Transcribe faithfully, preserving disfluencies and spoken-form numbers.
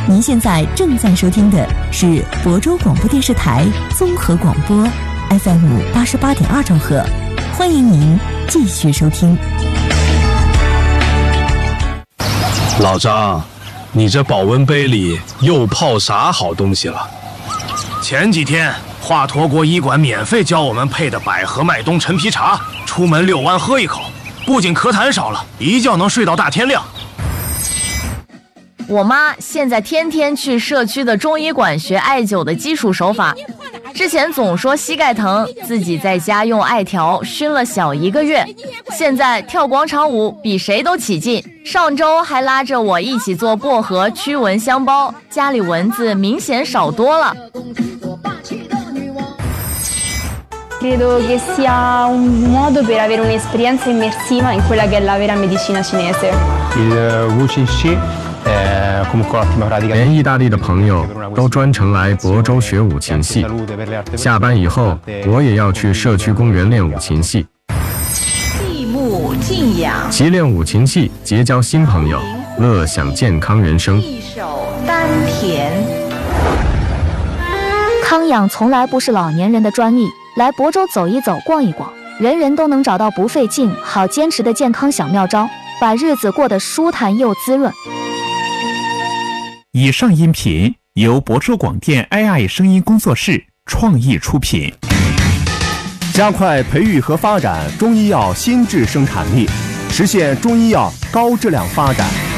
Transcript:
您现在正在收听的是亳州广播电视台综合广播 F M 八十八点二兆赫，欢迎您继续收听。 老张，你这保温杯里又泡啥好东西了？ 前几天华佗国医馆免费教我们配的百合麦冬陈皮茶，出门遛弯喝一口，不仅咳痰少了，一觉能睡到大天亮。 我妈现在天天去社区的中医馆学艾灸的基础手法，之前总说膝盖疼，自己在家用艾条熏了小一个月，现在跳广场舞比谁都起劲。上周还拉着我一起做薄荷驱蚊香包，家里蚊子明显少多了。 Credo che sia un modo per avere un'esperienza immersiva in quella che è la vera medicina cinese. Il Wu Qin Shi è comunque un'ottima pratica. 连意大利的朋友都专程来亳州学五禽戏，下班以后我也要去社区公园练五禽戏。 闭目静养， 习练五禽戏，结交新朋友，乐享健康人生。 一手丹田。 康养从来不是老年人的专利。来亳州走一走逛一逛，人人都能找到不费劲好坚持的健康小妙招，把日子过得舒坦又滋润。 以上音频由亳州广电 A I 声音工作室创意出品。 加快培育和发展中医药新质生产力，实现中医药高质量发展。